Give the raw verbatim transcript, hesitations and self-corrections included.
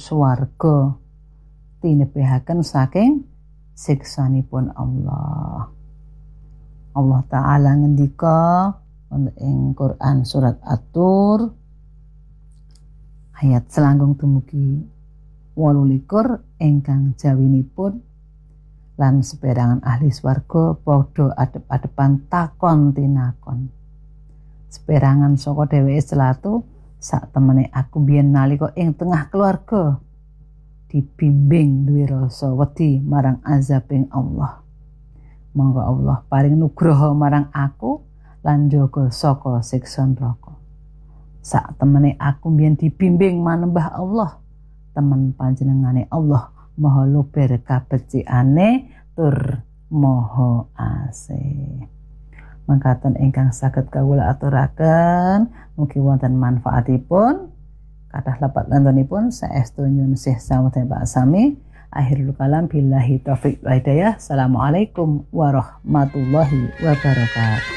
swarga tinebihaken saking siksanipun Allah. Allah Ta'ala ngendika ing Quran surat At-Tur ayat selangkung dumugi wolu likur ingkang jawinipun lan seperangan ahli swarga padha adep-adepan takon tinakon. Seperangan saka dheweke celatu sak temene aku biyen nalika ing tengah keluarga dibimbing duwe rasa wedi marang azabing Allah. Monggo Allah paring nugraha marang aku lan jaga saka siksa neraka. Sak temene aku biyen dibimbing manembah Allah, temen panjenengane Allah maha luber kabeciane tur maha asih. Mangkaten ingkang saged kawula aturaken mugi wonten manfaatipun. Kathah lepat lantunipun saestu nyuwun sih sawadya Pak Sami. Akhirul kalam billahi taufik wa hidayah. Assalamualaikum warahmatullahi wabarakatuh.